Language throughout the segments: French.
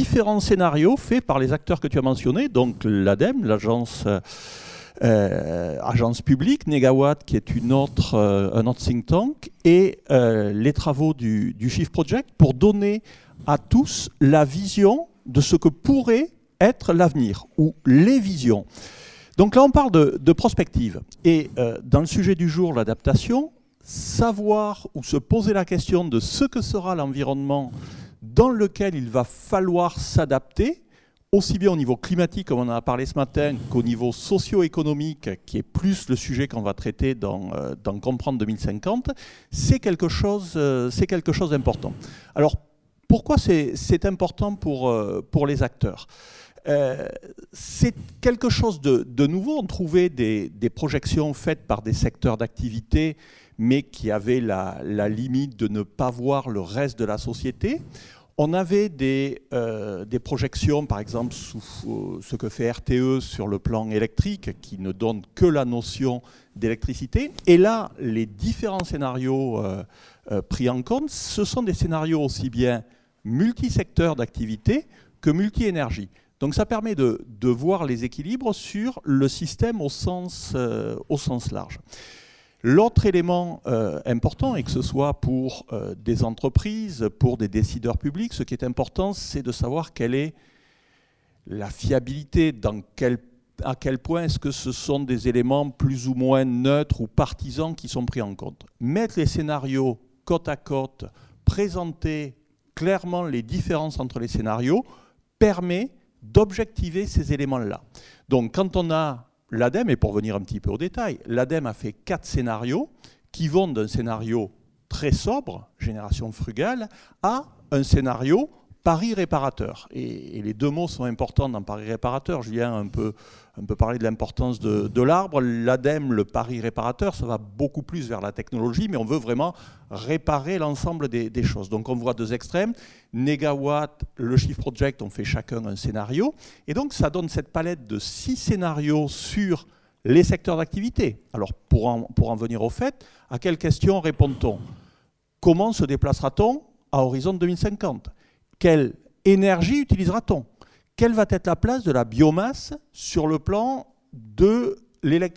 différents scénarios faits par les acteurs que tu as mentionnés, donc l'ADEME, l'agence publique, Negawatt, qui est un autre think tank, et les travaux du Shift Project pour donner à tous la vision de ce que pourrait être l'avenir, ou les visions. Donc là, on parle de prospective. Et dans le sujet du jour, l'adaptation, savoir ou se poser la question de ce que sera l'environnement dans lequel il va falloir s'adapter, aussi bien au niveau climatique, comme on en a parlé ce matin, qu'au niveau socio-économique, qui est plus le sujet qu'on va traiter dans Comprendre 2050, c'est quelque chose d'important. Alors, pourquoi c'est important pour les acteurs ? C'est quelque chose de nouveau. On trouvait des projections faites par des secteurs d'activité, mais qui avaient la limite de ne pas voir le reste de la société. On avait des projections, par exemple, sous ce que fait RTE sur le plan électrique, qui ne donne que la notion d'électricité. Et là, les différents scénarios pris en compte, ce sont des scénarios aussi bien multisecteurs d'activité que multi-énergie. Donc ça permet de voir les équilibres sur le système au sens large. L'autre élément important, et que ce soit pour des entreprises, pour des décideurs publics, ce qui est important, c'est de savoir quelle est la fiabilité, à quel point est-ce que ce sont des éléments plus ou moins neutres ou partisans qui sont pris en compte. Mettre les scénarios côte à côte, présenter clairement les différences entre les scénarios, permet d'objectiver ces éléments-là. Donc quand on a l'ADEME, et pour venir un petit peu au détail, l'ADEME a fait 4 scénarios qui vont d'un scénario très sobre, génération frugale, à un scénario pari réparateur. Et les deux mots sont importants dans pari réparateur. Julien a un peu parlé de l'importance de l'arbre. L'ADEME, le pari réparateur, ça va beaucoup plus vers la technologie, mais on veut vraiment réparer l'ensemble des choses. Donc on voit deux extrêmes. Negawatt, le Shift Project, on fait chacun un scénario. Et donc ça donne cette palette de 6 scénarios sur les secteurs d'activité. Alors pour en venir au fait, à quelle question répond-on ? Comment se déplacera-t-on à horizon 2050 ? Quelle énergie utilisera-t-on ? Quelle va être la place de la biomasse sur le plan de l'électricité ?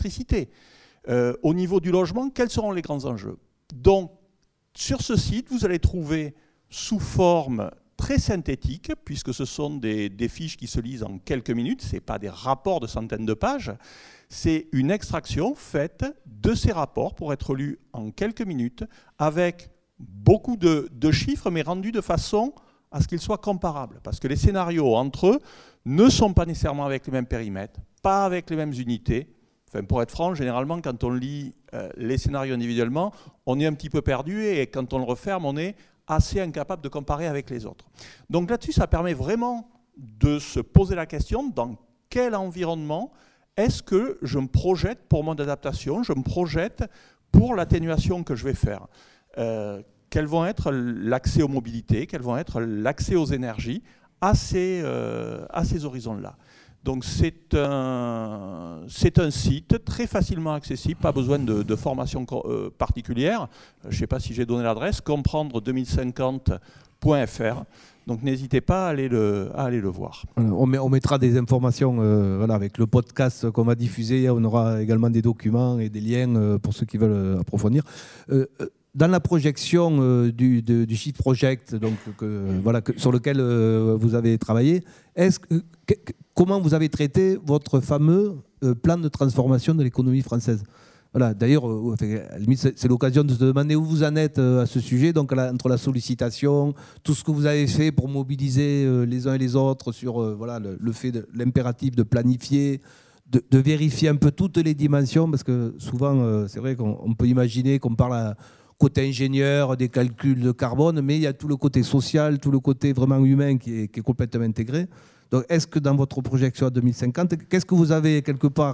Au niveau du logement, quels seront les grands enjeux ? Donc, sur ce site, vous allez trouver sous forme très synthétique, puisque ce sont des fiches qui se lisent en quelques minutes, ce n'est pas des rapports de centaines de pages, c'est une extraction faite de ces rapports pour être lus en quelques minutes, avec beaucoup de chiffres, mais rendus de façon à ce qu'ils soient comparables. Parce que les scénarios entre eux ne sont pas nécessairement avec les mêmes périmètres, pas avec les mêmes unités. Enfin, pour être franc, généralement, quand on lit les scénarios individuellement, on est un petit peu perdu et quand on le referme, on est assez incapable de comparer avec les autres. Donc là-dessus, ça permet vraiment de se poser la question dans quel environnement est-ce que je me projette pour mon adaptation, je me projette pour l'atténuation que je vais faire. Quels vont être l'accès aux mobilités, quels vont être l'accès aux énergies à ces horizons-là. Donc c'est un site très facilement accessible, pas besoin de formation particulière. Je ne sais pas si j'ai donné l'adresse, comprendre2050.fr. Donc n'hésitez pas à aller le voir. On mettra des informations avec le podcast qu'on va diffuser. On aura également des documents et des liens pour ceux qui veulent approfondir. Dans la projection du Shift Project, donc, sur lequel vous avez travaillé, comment vous avez traité votre fameux plan de transformation de l'économie française ? Voilà, d'ailleurs, à la limite, c'est l'occasion de se demander où vous en êtes à ce sujet, donc entre la sollicitation, tout ce que vous avez fait pour mobiliser les uns et les autres sur le fait de l'impératif de planifier, de vérifier un peu toutes les dimensions, parce que souvent, c'est vrai qu'on peut imaginer qu'on parle côté ingénieur, des calculs de carbone, mais il y a tout le côté social, tout le côté vraiment humain qui est complètement intégré. Donc, est-ce que dans votre projection à 2050, qu'est-ce que vous avez quelque part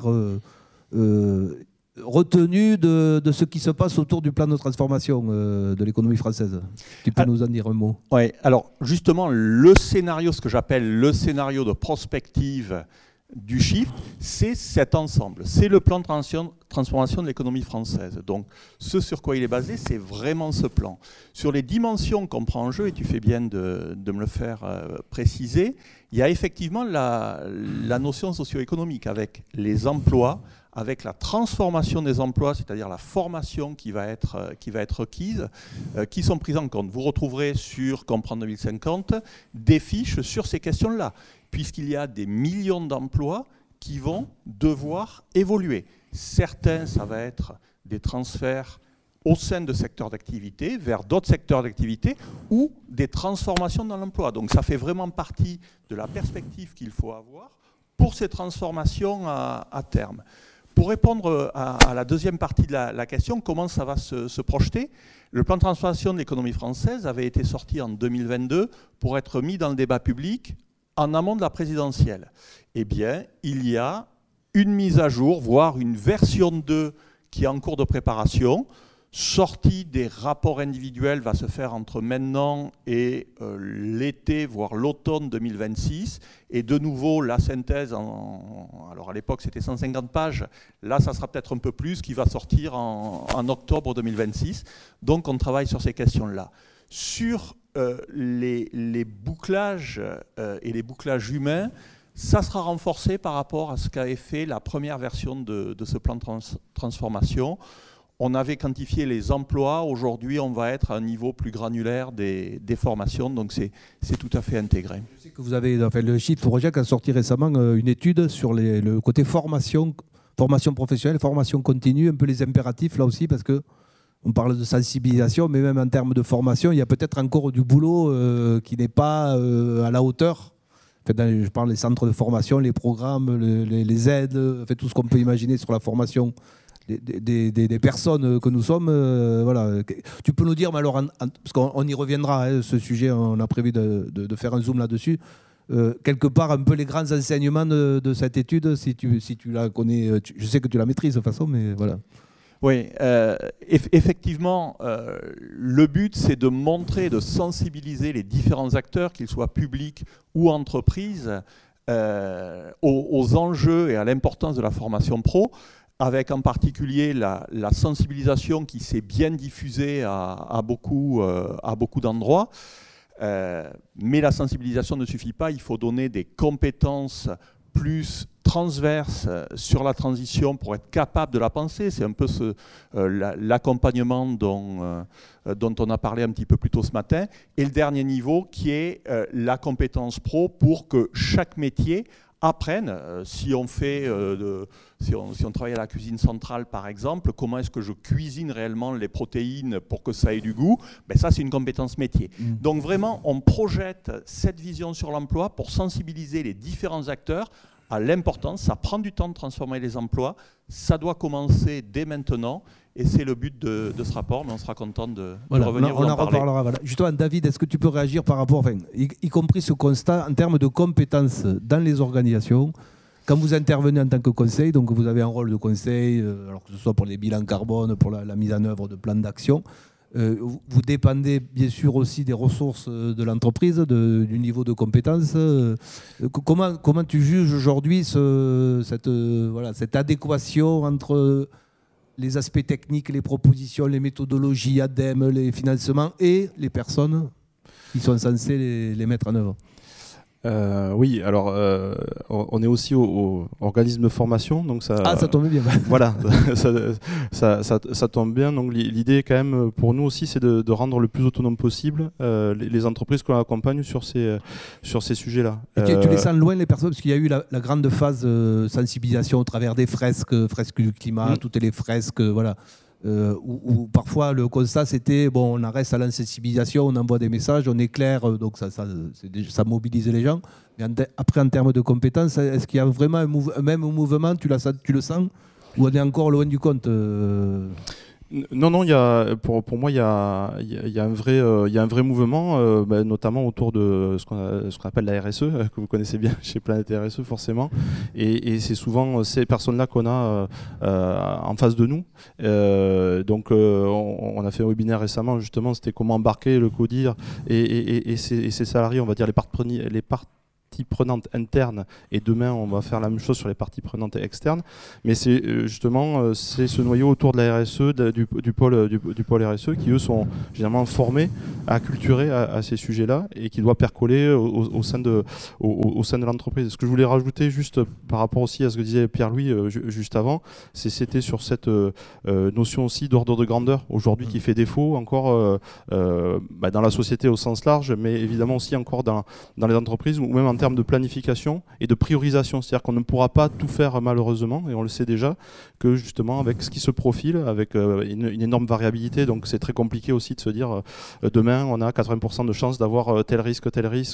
retenu de ce qui se passe autour du plan de transformation de l'économie française ? Tu peux nous en dire un mot ? Oui, alors justement, le scénario, ce que j'appelle le scénario de prospective du Shift, c'est cet ensemble, c'est le plan de transformation de l'économie française. Donc ce sur quoi il est basé, c'est vraiment ce plan. Sur les dimensions qu'on prend en jeu, et tu fais bien de me le faire préciser, il y a effectivement la notion socio-économique avec les emplois, avec la transformation des emplois, c'est-à-dire la formation qui va être requise, qui sont prises en compte. Vous retrouverez sur Comprendre 2050 des fiches sur ces questions-là, puisqu'il y a des millions d'emplois qui vont devoir évoluer. Certains, ça va être des transferts au sein de secteurs d'activité vers d'autres secteurs d'activité ou des transformations dans l'emploi. Donc ça fait vraiment partie de la perspective qu'il faut avoir pour ces transformations à terme. Pour répondre à la deuxième partie de la question, comment ça va se projeter ? Le plan de transformation de l'économie française avait été sorti en 2022 pour être mis dans le débat public en amont de la présidentielle. Eh bien, il y a une mise à jour, voire une version 2 qui est en cours de préparation. Sortie des rapports individuels va se faire entre maintenant et l'été, voire l'automne 2026. Et de nouveau, la synthèse, alors à l'époque c'était 150 pages, là ça sera peut-être un peu plus, qui va sortir en octobre 2026. Donc on travaille sur ces questions-là. Sur les bouclages et les bouclages humains, ça sera renforcé par rapport à ce qu'avait fait la première version de ce plan de transformation. On avait quantifié les emplois. Aujourd'hui, on va être à un niveau plus granulaire des formations. Donc, c'est tout à fait intégré. Je sais que vous avez, enfin, le Shift Project a sorti récemment une étude sur le côté formation professionnelle, formation continue, un peu les impératifs là aussi, parce que on parle de sensibilisation, mais même en termes de formation, il y a peut-être encore du boulot qui n'est pas à la hauteur. Enfin, je parle des centres de formation, les programmes, les aides, enfin, tout ce qu'on peut imaginer sur la formation des personnes que nous sommes. Voilà. Tu peux nous dire, mais alors, parce qu'on y reviendra, ce sujet, on a prévu de faire un zoom là-dessus, quelque part un peu les grands enseignements de cette étude, si tu la connais, je sais que tu la maîtrises de toute façon, mais voilà. Oui, effectivement, le but, c'est de montrer, de sensibiliser les différents acteurs, qu'ils soient publics ou entreprises, aux enjeux et à l'importance de la formation pro, avec en particulier la sensibilisation qui s'est bien diffusée à beaucoup d'endroits. Mais la sensibilisation ne suffit pas, il faut donner des compétences plus transverse sur la transition pour être capable de la penser. C'est un peu l'accompagnement dont on a parlé un petit peu plus tôt ce matin. Et le dernier niveau qui est la compétence pro pour que chaque métier apprenne, si on travaille à la cuisine centrale par exemple, comment est-ce que je cuisine réellement les protéines pour que ça ait du goût, ben ça c'est une compétence métier. Donc vraiment on projette cette vision sur l'emploi pour sensibiliser les différents acteurs à l'importance. Ça prend du temps de transformer les emplois, ça doit commencer dès maintenant et c'est le but de ce rapport, mais on sera content de revenir vous en parler. Reparlera. Voilà. Justement, David, est-ce que tu peux réagir par rapport, enfin, y compris ce constat en termes de compétences dans les organisations, quand vous intervenez en tant que conseil, donc vous avez un rôle de conseil, alors que ce soit pour les bilans carbone, pour la mise en œuvre de plans d'action, vous dépendez bien sûr aussi des ressources de l'entreprise, du niveau de compétences. Comment tu juges aujourd'hui cette adéquation entre les aspects techniques, les propositions, les méthodologies, ADEME, les financements et les personnes qui sont censées les mettre en œuvre? Oui, alors on est aussi au organisme de formation, donc ça. Ça tombe bien. Voilà, ça tombe bien. Donc l'idée quand même pour nous aussi, c'est de rendre le plus autonome possible les entreprises qu'on accompagne sur ces sujets-là. Tu les sens loin les personnes, parce qu'il y a eu la grande phase sensibilisation au travers des fresques du climat, toutes les fresques, voilà. Où parfois le constat c'était bon, on en reste à l'insensibilisation, on envoie des messages, on éclaire, donc ça mobilise les gens. Mais après, en termes de compétences, est-ce qu'il y a vraiment un même mouvement, tu le sens, ou on est encore loin du compte? Non, pour moi, il y a un vrai mouvement, notamment autour de ce qu'on appelle la RSE, que vous connaissez bien chez Planète RSE forcément. Et c'est souvent ces personnes-là qu'on a en face de nous. Donc, on a fait un webinaire récemment, justement, c'était comment embarquer le CODIR et ses salariés, on va dire les parties parties prenantes internes, et demain on va faire la même chose sur les parties prenantes externes. Mais c'est justement c'est ce noyau autour de la RSE, du pôle RSE, qui eux sont généralement formés, acculturés à ces sujets-là, et qui doit percoler au sein de l'entreprise. Ce que je voulais rajouter juste par rapport aussi à ce que disait Pierre-Louis juste avant, c'était sur cette notion aussi d'ordre de grandeur aujourd'hui qui fait défaut encore dans la société au sens large, mais évidemment aussi encore dans les entreprises, ou même en termes de planification et de priorisation. C'est-à-dire qu'on ne pourra pas tout faire malheureusement, et on le sait déjà, que justement avec ce qui se profile, avec une énorme variabilité, donc c'est très compliqué aussi de se dire demain on a 80% de chances d'avoir tel risque.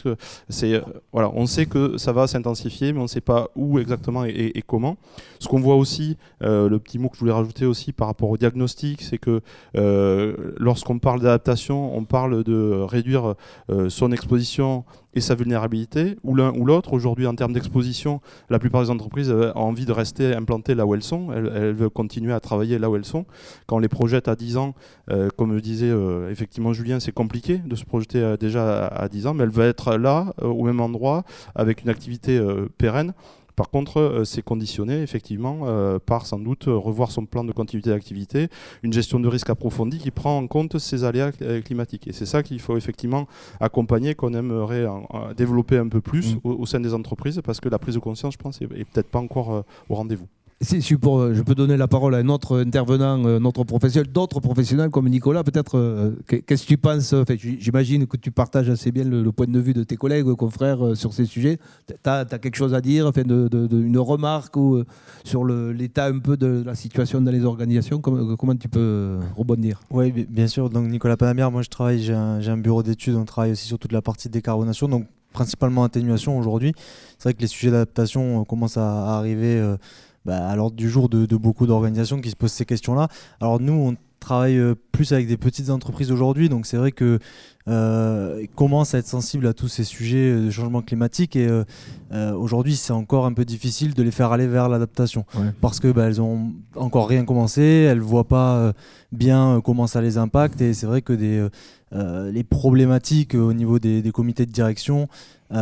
Voilà, on sait que ça va s'intensifier, mais on ne sait pas où exactement et comment. Ce qu'on voit aussi, le petit mot que je voulais rajouter aussi par rapport au diagnostic, c'est que lorsqu'on parle d'adaptation, on parle de réduire son exposition et sa vulnérabilité, ou l'un ou l'autre. Aujourd'hui, en termes d'exposition, la plupart des entreprises ont envie de rester implantées là où elles sont. Elles veulent continuer à travailler là où elles sont. Quand on les projette à 10 ans, comme le disait effectivement Julien, c'est compliqué de se projeter déjà à 10 ans, mais elle va être là, au même endroit, avec une activité pérenne. Par contre, c'est conditionné effectivement par sans doute revoir son plan de continuité d'activité, une gestion de risque approfondie qui prend en compte ces aléas climatiques. Et c'est ça qu'il faut effectivement accompagner, qu'on aimerait développer un peu plus au sein des entreprises, parce que la prise de conscience, je pense, est peut-être pas encore au rendez-vous. Je peux donner la parole à un autre intervenant, notre professionnel, d'autres professionnels comme Nicolas, peut-être. Qu'est-ce que tu penses? J'imagine que tu partages assez bien le point de vue de tes collègues, confrères sur ces sujets. Tu as quelque chose à dire, une remarque sur l'état un peu de la situation dans les organisations? Comment tu peux rebondir? Oui, bien sûr. Donc Nicolas Panamière, moi j'ai un bureau d'études, on travaille aussi sur toute la partie décarbonation, donc principalement atténuation aujourd'hui. C'est vrai que les sujets d'adaptation commencent à arriver à l'ordre du jour de beaucoup d'organisations qui se posent ces questions-là. Alors nous, on travaille plus avec des petites entreprises aujourd'hui, donc c'est vrai que commencent à être sensibles à tous ces sujets de changement climatique, et aujourd'hui c'est encore un peu difficile de les faire aller vers l'adaptation, parce que elles ont encore rien commencé, elles voient pas bien comment ça les impacte, et c'est vrai que les problématiques au niveau des comités de direction il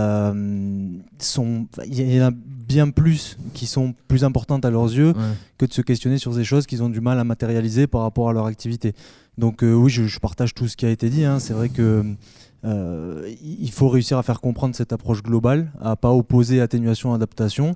y en a bien plus qui sont plus importantes à leurs yeux que de se questionner sur ces choses qu'ils ont du mal à matérialiser par rapport à leur activité. Donc oui, je partage tout ce qui a été dit, hein. C'est vrai que il faut réussir à faire comprendre cette approche globale, à pas opposer atténuation et adaptation,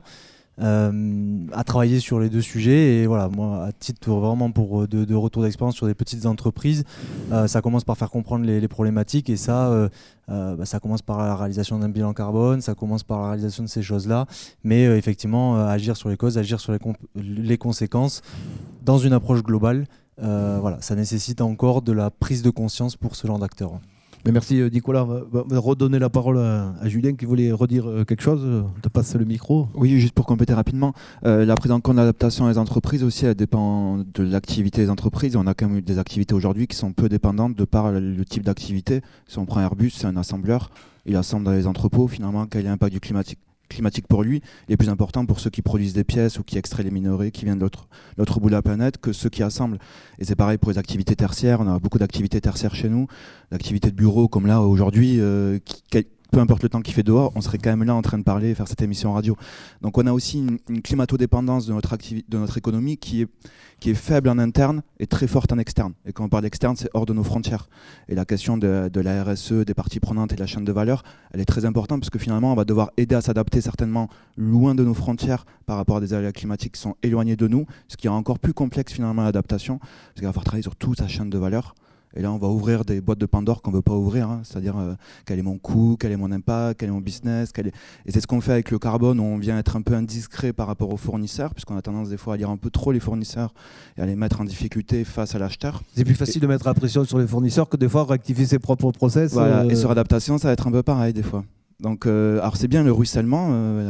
à travailler sur les deux sujets. Et voilà, moi à titre vraiment de retour d'expérience sur des petites entreprises, ça commence par faire comprendre les problématiques, et ça commence par la réalisation d'un bilan carbone, ça commence par la réalisation de ces choses-là, mais effectivement agir sur les causes, agir sur les conséquences dans une approche globale. Voilà, ça nécessite encore de la prise de conscience pour ce genre d'acteurs. Mais merci Nicolas. On va redonner la parole à Julien qui voulait redire quelque chose. On te passe le micro. Oui, juste pour compléter rapidement, la prise en compte de l'adaptation des entreprises aussi, elle dépend de l'activité des entreprises. On a quand même des activités aujourd'hui qui sont peu dépendantes de par le type d'activité. Si on prend Airbus, c'est un assembleur, il assemble dans les entrepôts. Finalement, quel est l'impact du climatique pour lui est plus important pour ceux qui produisent des pièces ou qui extraient les minerais qui viennent de l'autre bout de la planète que ceux qui assemblent. Et c'est pareil pour les activités tertiaires. On a beaucoup d'activités tertiaires chez nous, d'activités de bureau comme là aujourd'hui, peu importe le temps qu'il fait dehors, on serait quand même là en train de parler et faire cette émission radio. Donc on a aussi une climato-dépendance de notre économie qui est faible en interne et très forte en externe. Et quand on parle d'externe, c'est hors de nos frontières. Et la question de la RSE, des parties prenantes et de la chaîne de valeur, elle est très importante parce que finalement, on va devoir aider à s'adapter certainement loin de nos frontières par rapport à des aléas climatiques qui sont éloignés de nous, ce qui est encore plus complexe finalement l'adaptation, parce qu'il va falloir travailler sur toute sa chaîne de valeur. Et là, on va ouvrir des boîtes de Pandore qu'on ne veut pas ouvrir, hein. C'est-à-dire quel est mon coût, quel est mon impact, quel est mon business. Et c'est ce qu'on fait avec le carbone, où on vient être un peu indiscret par rapport aux fournisseurs, puisqu'on a tendance des fois à lire un peu trop les fournisseurs et à les mettre en difficulté face à l'acheteur. C'est plus facile de mettre la pression sur les fournisseurs que des fois rectifier ses propres process. Voilà. Et sur adaptation, ça va être un peu pareil des fois. Donc, alors c'est bien le ruissellement,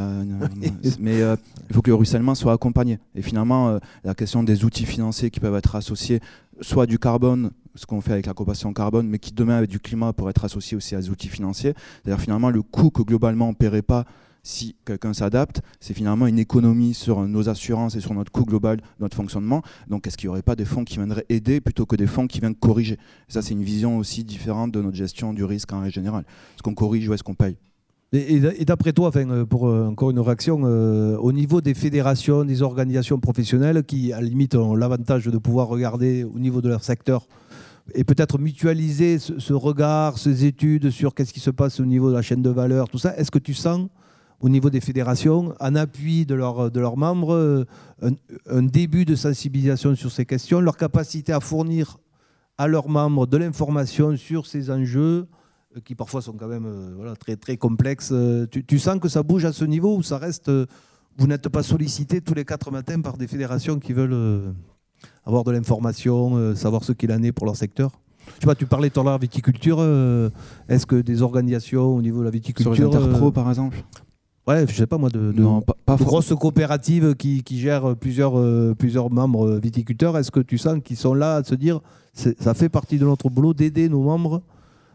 mais il faut que le ruissellement soit accompagné. Et finalement, la question des outils financiers qui peuvent être associés, soit du carbone, ce qu'on fait avec la coopération carbone, mais qui demain avec du climat pourrait être associé aussi à des outils financiers. C'est-à-dire finalement le coût que globalement on ne paierait pas si quelqu'un s'adapte, c'est finalement une économie sur nos assurances et sur notre coût global, notre fonctionnement. Donc est-ce qu'il n'y aurait pas des fonds qui viendraient aider plutôt que des fonds qui viennent corriger? Ça, c'est une vision aussi différente de notre gestion du risque en règle générale. Est-ce qu'on corrige ou est-ce qu'on paye? Et d'après toi, pour encore une réaction, au niveau des fédérations, des organisations professionnelles qui, à la limite, ont l'avantage de pouvoir regarder au niveau de leur secteur et peut-être mutualiser ce regard, ces études sur qu'est-ce qui se passe au niveau de la chaîne de valeur, tout ça, est-ce que tu sens, au niveau des fédérations, en appui de leurs membres, un début de sensibilisation sur ces questions, leur capacité à fournir à leurs membres de l'information sur ces enjeux qui parfois sont quand même très, très complexes. Tu sens que ça bouge à ce niveau ou ça reste... vous n'êtes pas sollicité tous les 4 matins par des fédérations qui veulent avoir de l'information, savoir ce qu'il en est pour leur secteur? Je sais pas, tu parlais tout à l'heure de viticulture. Est-ce que des organisations au niveau de la viticulture... Sur les interpros, par exemple? Ouais, je sais pas moi, de grosses coopératives qui gèrent plusieurs membres viticulteurs. Est-ce que tu sens qu'ils sont là à se dire ça fait partie de notre boulot d'aider nos membres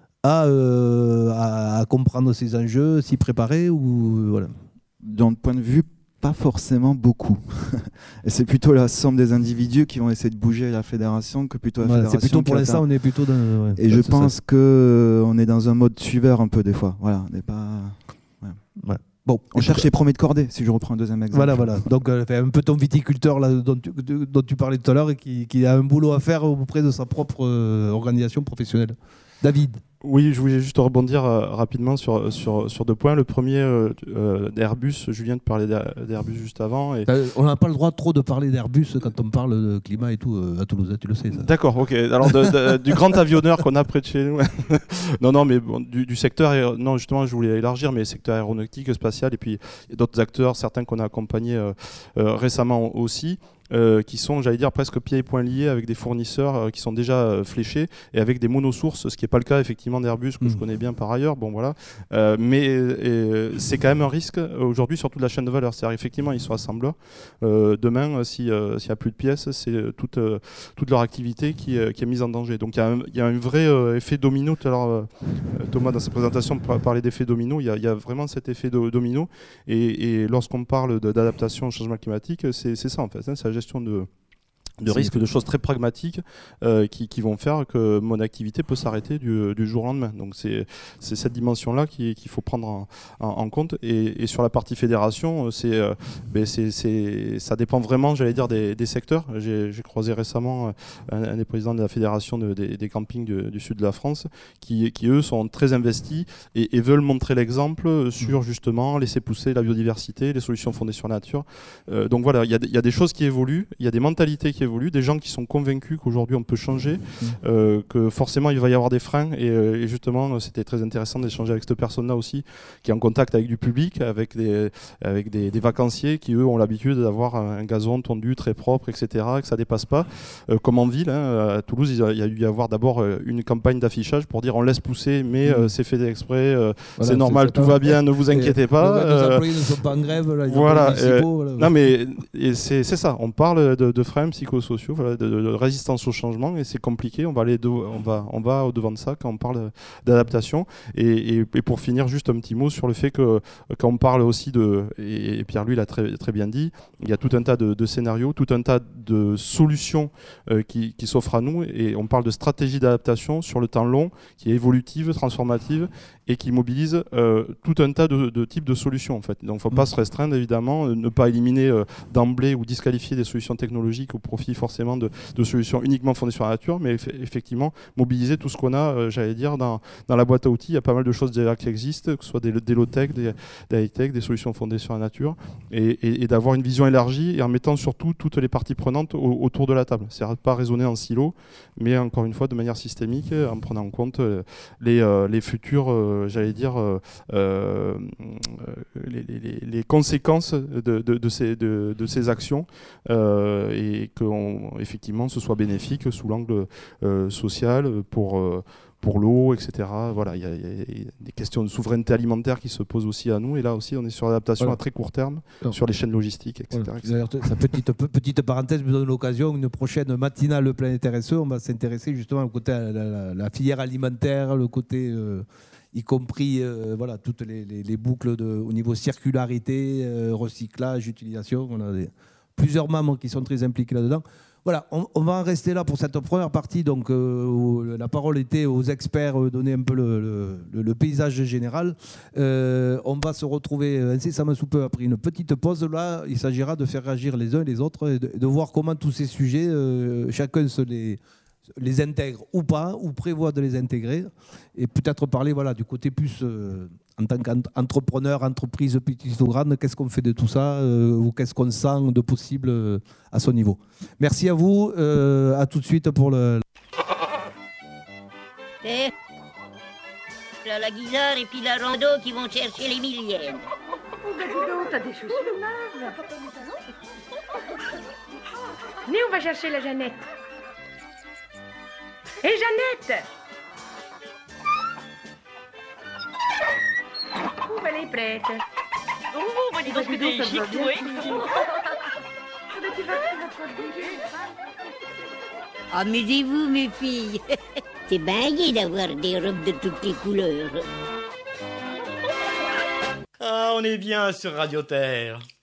à comprendre ces enjeux, s'y préparer ou voilà. D'un point de vue, pas forcément beaucoup. Et c'est plutôt la somme des individus qui vont essayer de bouger la fédération que plutôt la fédération. C'est plutôt pour l'instant, on est plutôt dans... Et je pense qu'on est dans un mode suiveur un peu des fois. Voilà, on n'est pas... Ouais. Bon, on cherche les premiers de cordée, si je reprends un deuxième exemple. Voilà. Donc, un peu ton viticulteur là, dont tu parlais tout à l'heure et qui a un boulot à faire auprès de sa propre organisation professionnelle. David. Oui, je voulais juste rebondir rapidement sur 2 points. Le premier, d'Airbus, Julien te parlait d'Airbus juste avant. Et... on n'a pas le droit trop de parler d'Airbus quand on parle de climat et tout à Toulouse, tu le sais. Ça. D'accord, ok. Alors du grand avionneur qu'on a près de chez nous. non, mais bon, du secteur, non, justement, je voulais élargir, mais secteur aéronautique, spatial, et puis d'autres acteurs, certains qu'on a accompagnés récemment aussi. Qui sont, j'allais dire, presque pieds et poings liés avec des fournisseurs qui sont déjà fléchés et avec des monosources, ce qui n'est pas le cas effectivement d'Airbus que je connais bien par ailleurs. Bon voilà, mais c'est quand même un risque aujourd'hui sur toute la chaîne de valeur. C'est-à-dire effectivement ils sont assembleurs. Demain, s'il n'y a plus de pièces, c'est toute leur activité qui est mise en danger. Donc il y a un vrai effet domino. Tout à l'heure, Thomas dans sa présentation parlait d'effet domino. Il y a vraiment cet effet domino. Et lorsqu'on parle d'adaptation au changement climatique, c'est ça en fait. C'est la gestion de risques, de choses très pragmatiques qui vont faire que mon activité peut s'arrêter du jour au lendemain. Donc c'est cette dimension-là qu'il faut prendre en compte. Et sur la partie fédération, ça dépend vraiment, j'allais dire, des secteurs. J'ai croisé récemment un des présidents de la fédération des campings du sud de la France qui eux, sont très investis et veulent montrer l'exemple sur justement laisser pousser la biodiversité, les solutions fondées sur la nature. Donc voilà, il y a des choses qui évoluent, il y a des mentalités qui évoluent, des gens qui sont convaincus qu'aujourd'hui on peut changer, que forcément il va y avoir des freins et justement c'était très intéressant d'échanger avec cette personne-là aussi qui est en contact avec du public, avec des vacanciers qui eux ont l'habitude d'avoir un gazon tondu très propre, etc., que ça dépasse pas. Comme en ville, à Toulouse il y a dû y avoir d'abord une campagne d'affichage pour dire on laisse pousser mais c'est fait exprès, voilà, c'est normal, tout va bien, ne vous inquiétez pas. Les employés ne sont pas en grève. Là, voilà. Non mais c'est ça, on parle de freins psychosociaux, voilà, de résistance au changement et c'est compliqué. On va au devant de ça quand on parle d'adaptation. Et pour finir, juste un petit mot sur le fait que quand on parle aussi et Pierre-Louis l'a très, très bien dit, il y a tout un tas de scénarios, tout un tas de solutions qui s'offrent à nous et on parle de stratégie d'adaptation sur le temps long qui est évolutive, transformative et qui mobilise tout un tas de types de solutions en fait. Donc il ne faut pas se restreindre évidemment, ne pas éliminer d'emblée ou disqualifier des solutions technologiques au profit forcément de solutions uniquement fondées sur la nature, mais effectivement mobiliser tout ce qu'on a, j'allais dire, dans la boîte à outils. Il y a pas mal de choses déjà qui existent, que ce soit des low-tech, des high-tech, des solutions fondées sur la nature, et d'avoir une vision élargie et en mettant surtout toutes les parties prenantes autour de la table. C'est-à-dire pas raisonner en silo, mais encore une fois de manière systémique, en prenant en compte les futurs, j'allais dire, les conséquences de ces actions et qu'effectivement ce soit bénéfique sous l'angle social pour l'eau, etc. Voilà, il y a des questions de souveraineté alimentaire qui se posent aussi à nous. Et là aussi, on est sur l'adaptation à très court terme, sur les chaînes logistiques, etc. D'ailleurs, sa petite parenthèse me donne l'occasion. Une prochaine matinale Planète RSE, on va s'intéresser justement au côté la filière alimentaire, le côté... y compris voilà, toutes les boucles au niveau circularité, recyclage, utilisation. On a plusieurs membres qui sont très impliqués là-dedans. Voilà, on va en rester là pour cette première partie. Donc, où la parole était aux experts, donner un peu le paysage général. On va se retrouver incessamment sous peu après une petite pause. Là, il s'agira de faire réagir les uns et les autres et de voir comment tous ces sujets, chacun les intègre ou pas, ou prévoit de les intégrer, et peut-être parler du côté plus en tant qu'entrepreneur, entreprise petite ou grande, qu'est-ce qu'on fait de tout ça, ou qu'est-ce qu'on sent de possible à son niveau. Merci à vous, à tout de suite pour le... Là, la Guisard et puis la Rando qui vont chercher les millièmes. Oh, ben dis donc, t'as des chaussures neuves. Venez, on va chercher la Jeannette. Hé, Jeannette! Oh, elle est prête. Oh, bah dis donc, que t'es chic, oui. Amusez-vous, mes filles. C'est bien gai d'avoir des robes de toutes les couleurs. Ah, on est bien sur Radio Terre.